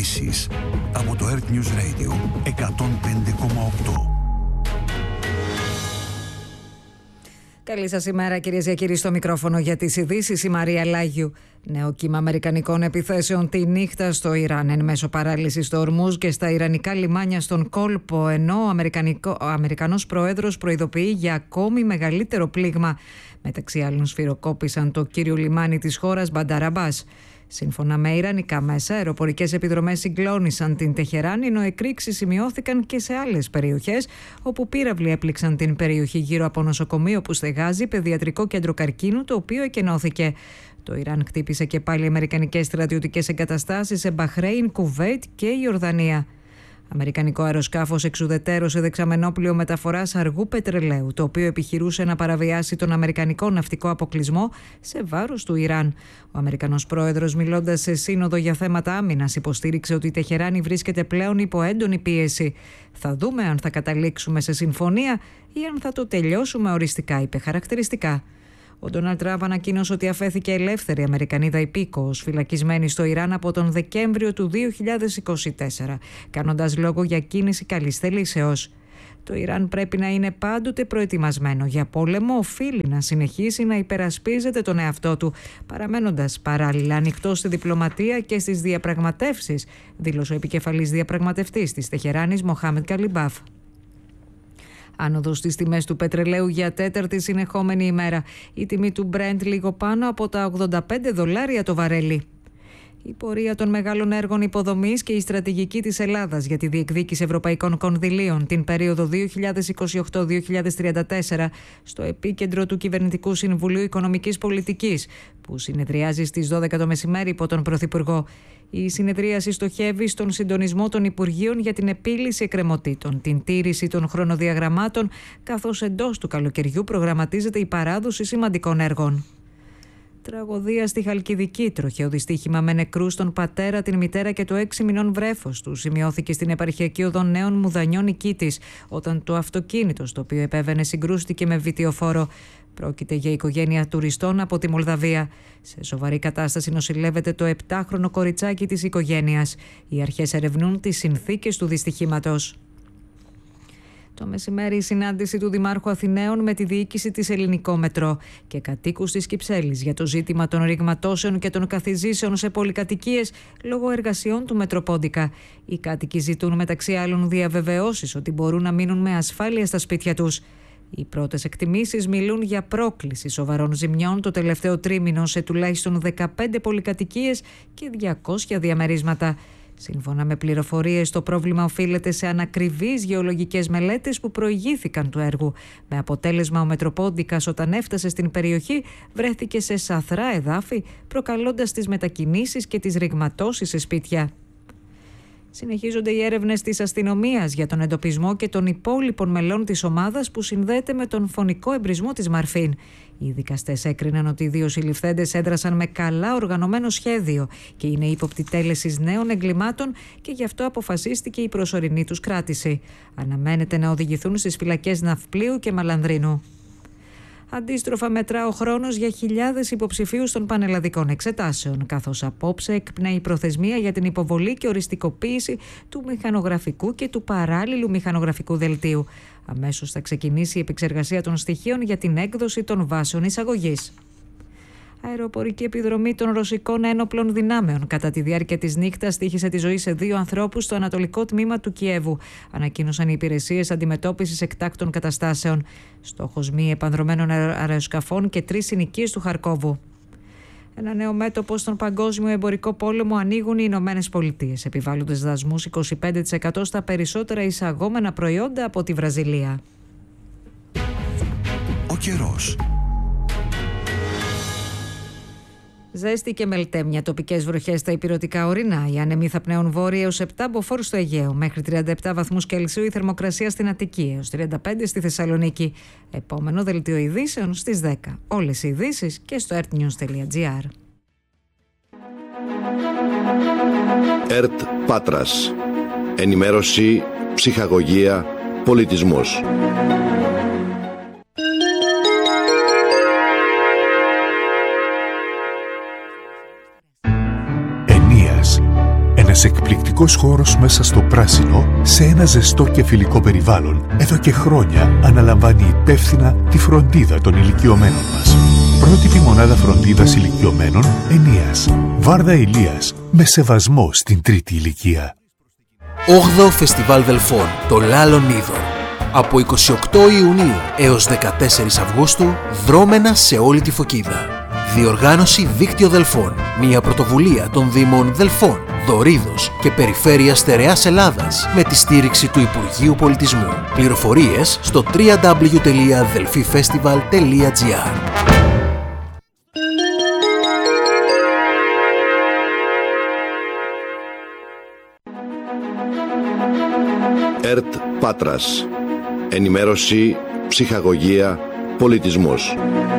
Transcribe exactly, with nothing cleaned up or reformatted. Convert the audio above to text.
ειδήσεις από το Earth News Radio εκατόν πέντε κόμμα οκτώ. Καλή σας ημέρα, κυρίες και κύριοι, στο μικρόφωνο για τις ειδήσεις η Μαρία Λάγιου. Νέο κύμα αμερικανικών επιθέσεων τη νύχτα στο Ιράν εν μέσω παράλυσης στο Ορμούζ και στα ιρανικά λιμάνια στον κόλπο, ενώ ο, ο Αμερικανός Πρόεδρος προειδοποιεί για ακόμη μεγαλύτερο πλήγμα. Μεταξύ άλλων σφυροκόπησαν το κύριο λιμάνι της χώρας, Μπαντάρ Αμπάς. Σύμφωνα με ιρανικά μέσα, αεροπορικές επιδρομές συγκλώνησαν την Τεχεράνη, ενώ εκρήξεις σημειώθηκαν και σε άλλες περιοχές, όπου πύραυλοι έπληξαν την περιοχή γύρω από νοσοκομείο που στεγάζει παιδιατρικό κέντρο καρκίνου, το οποίο εκενώθηκε. Το Ιράν χτύπησε και πάλι αμερικανικές στρατιωτικές εγκαταστάσεις σε Μπαχρέιν, Κουβέιτ και Ιορδανία. Αμερικανικό αεροσκάφος εξουδετέρωσε δεξαμενόπλιο μεταφοράς αργού πετρελαίου, το οποίο επιχειρούσε να παραβιάσει τον αμερικανικό ναυτικό αποκλεισμό σε βάρος του Ιράν. Ο Αμερικανός πρόεδρος, μιλώντας σε σύνοδο για θέματα άμυνας, υποστήριξε ότι η Τεχεράνη βρίσκεται πλέον υπό έντονη πίεση. Θα δούμε αν θα καταλήξουμε σε συμφωνία ή αν θα το τελειώσουμε οριστικά, είπε χαρακτηριστικά. Ο Ντόναλντ Τραμπ ανακοίνωσε ότι αφέθηκε ελεύθερη Αμερικανίδα υπήκοος φυλακισμένη στο Ιράν από τον Δεκέμβριο του δύο χιλιάδες είκοσι τέσσερα, κάνοντας λόγο για κίνηση καλής θελήσεως. Το Ιράν πρέπει να είναι πάντοτε προετοιμασμένο για πόλεμο, οφείλει να συνεχίσει να υπερασπίζεται τον εαυτό του, παραμένοντας παράλληλα ανοιχτό στη διπλωματία και στις διαπραγματεύσεις, δήλωσε ο επικεφαλής διαπραγματευτής της Τεχεράνης, Μοχάμεντ Καλιμπάφ. Άνοδος στις τιμές του πετρελαίου για τέταρτη συνεχόμενη ημέρα. Η τιμή του Brent λίγο πάνω από τα ογδόντα πέντε δολάρια το βαρέλι. Η πορεία των μεγάλων έργων υποδομής και η στρατηγική της Ελλάδας για τη διεκδίκηση ευρωπαϊκών κονδυλίων την περίοδο δύο χιλιάδες είκοσι οκτώ με δύο χιλιάδες τριάντα τέσσερα στο επίκεντρο του Κυβερνητικού Συμβουλίου Οικονομικής Πολιτικής, που συνεδριάζει στις δώδεκα το μεσημέρι υπό τον Πρωθυπουργό. Η συνεδρίαση στοχεύει στον συντονισμό των Υπουργείων για την επίλυση εκκρεμωτήτων, την τήρηση των χρονοδιαγραμμάτων, καθώς εντός του καλοκαιριού προγραμματίζεται η παράδοση σημαντικών έργων. Τραγωδία στη Χαλκιδική. Τροχαίο δυστύχημα με νεκρούς, τον πατέρα, την μητέρα και το έξι μηνών βρέφος του σημειώθηκε στην επαρχιακή οδό Νέων Μουδανιών Νικήτης, όταν το αυτοκίνητο στο οποίο επέβαινε συγκρούστηκε με βιτιοφόρο. Πρόκειται για οικογένεια τουριστών από τη Μολδαβία. Σε σοβαρή κατάσταση νοσηλεύεται το επτάχρονο κοριτσάκι της οικογένειας. Οι αρχές ερευνούν τις συνθήκες του δυστυχήματος. Το μεσημέρι η συνάντηση του Δημάρχου Αθηναίων με τη διοίκηση της Ελληνικό Μετρό και κατοίκους της Κυψέλης για το ζήτημα των ρηγματώσεων και των καθιζήσεων σε πολυκατοικίες λόγω εργασιών του Μετροπόντικα. Οι κάτοικοι ζητούν μεταξύ άλλων διαβεβαιώσεις ότι μπορούν να μείνουν με ασφάλεια στα σπίτια τους. Οι πρώτες εκτιμήσεις μιλούν για πρόκληση σοβαρών ζημιών το τελευταίο τρίμηνο σε τουλάχιστον δεκαπέντε πολυκατοικίες και διακόσια διαμερίσματα. Σύμφωνα με πληροφορίες, το πρόβλημα οφείλεται σε ανακριβείς γεωλογικές μελέτες που προηγήθηκαν του έργου. Με αποτέλεσμα, ο Μετροπόντικας όταν έφτασε στην περιοχή βρέθηκε σε σαθρά εδάφη, προκαλώντας τις μετακινήσεις και τις ρηγματώσεις σε σπίτια. Συνεχίζονται οι έρευνες της αστυνομίας για τον εντοπισμό και των υπόλοιπων μελών της ομάδας που συνδέεται με τον φωνικό εμπρισμό της Μαρφίν. Οι δικαστές έκριναν ότι οι δύο συλληφθέντες έδρασαν με καλά οργανωμένο σχέδιο και είναι ύποπτοι τέλεσης νέων εγκλημάτων και γι' αυτό αποφασίστηκε η προσωρινή τους κράτηση. Αναμένεται να οδηγηθούν στις φυλακές Ναυπλίου και Μαλανδρίνου. Αντίστροφα μετρά ο χρόνος για χιλιάδες υποψηφίους των πανελλαδικών εξετάσεων, καθώς απόψε εκπνέει η προθεσμία για την υποβολή και οριστικοποίηση του μηχανογραφικού και του παράλληλου μηχανογραφικού δελτίου. Αμέσως θα ξεκινήσει η επεξεργασία των στοιχείων για την έκδοση των βάσεων εισαγωγής. Αεροπορική επιδρομή των ρωσικών ένοπλων δυνάμεων κατά τη διάρκεια της νύχτας τύχησε τη ζωή σε δύο ανθρώπους στο ανατολικό τμήμα του Κιέβου, ανακοίνωσαν οι υπηρεσίες αντιμετώπισης εκτάκτων καταστάσεων. Στόχος μη επανδρομένων αεροσκαφών και τρεις συνοικίες του Χαρκόβου. Ένα νέο μέτωπο στον παγκόσμιο εμπορικό πόλεμο ανοίγουν οι Ηνωμένες Πολιτείες, επιβάλλοντας δασμούς είκοσι πέντε τοις εκατό στα περισσότερα εισαγόμενα προϊόντα από τη Βραζιλία. Ο καιρός. Ζέστη και μελτέμια, τοπικές βροχές στα ηπειρωτικά ορεινά. Οι άνεμοι θα πνέουν βόρεια έως επτά μποφόρ στο Αιγαίο. Μέχρι τριάντα επτά βαθμούς Κελσίου η θερμοκρασία στην Αττική, έως τριάντα πέντε στη Θεσσαλονίκη. Επόμενο δελτίο ειδήσεων στις δέκα. Όλες οι ειδήσεις και στο earthnews τελεία gr. ΕΡΤ Πάτρας. Ενημέρωση, ψυχαγωγία, πολιτισμός. Ένας εκπληκτικός χώρος μέσα στο πράσινο, σε ένα ζεστό και φιλικό περιβάλλον, εδώ και χρόνια αναλαμβάνει υπεύθυνα τη φροντίδα των ηλικιωμένων μας. Πρότυπη μονάδα φροντίδας ηλικιωμένων Ενίας. Βάρδα Ηλίας, με σεβασμό στην τρίτη ηλικία. όγδοο Φεστιβάλ Δελφών, το Λάλον Είδωρ. Από είκοσι οκτώ Ιουνίου έως δεκατέσσερις Αυγούστου, δρόμενα σε όλη τη Φωκίδα. Διοργάνωση Δίκτυο Δελφών, μια πρωτοβουλία των Δήμων Δελφών, Δωρίδος και Περιφέρειας Στερεάς Ελλάδας με τη στήριξη του Υπουργείου Πολιτισμού. Πληροφορίες στο double-u double-u double-u τελεία delfifestival τελεία gr. ΕΡΤ Πάτρας. Ενημέρωση, ψυχαγωγία, πολιτισμός.